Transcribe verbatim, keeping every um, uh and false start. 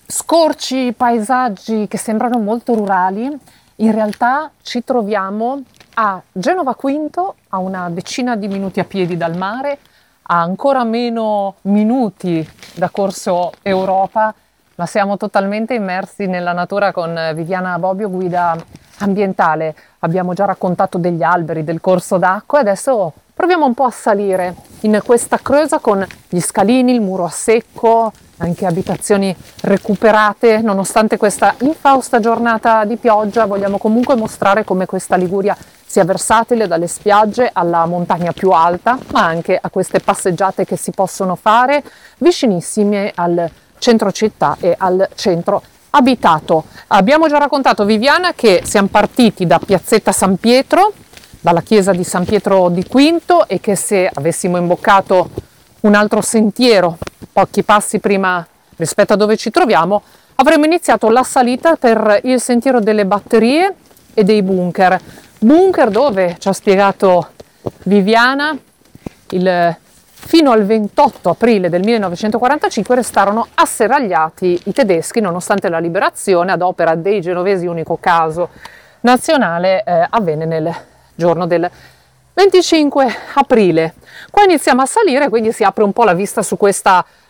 scorci, paesaggi che sembrano molto rurali, in realtà ci troviamo a Genova Quinto, a una decina di minuti a piedi dal mare, a ancora meno minuti da Corso Europa, ma siamo totalmente immersi nella natura con Viviana Bobbio, guida ambientale. Abbiamo già raccontato degli alberi, del corso d'acqua e adesso proviamo un po' a salire in questa creusa con gli scalini, il muro a secco, anche abitazioni recuperate. Nonostante questa infausta giornata di pioggia, vogliamo comunque mostrare come questa Liguria sia versatile, dalle spiagge alla montagna più alta, ma anche a queste passeggiate che si possono fare vicinissime al centro città e al centro abitato. Abbiamo già raccontato, Viviana, che siamo partiti da Piazzetta San Pietro, dalla chiesa di San Pietro di Quinto, e che se avessimo imboccato un altro sentiero pochi passi prima rispetto a dove ci troviamo, avremmo iniziato la salita per il sentiero delle batterie e dei bunker. Bunker dove, ci ha spiegato Viviana, il, fino al ventotto aprile del millenovecentoquarantacinque restarono asserragliati i tedeschi, nonostante la liberazione ad opera dei genovesi, unico caso nazionale, eh, avvenne nel giorno del venticinque aprile. Qua iniziamo a salire, quindi si apre un po' la vista su questa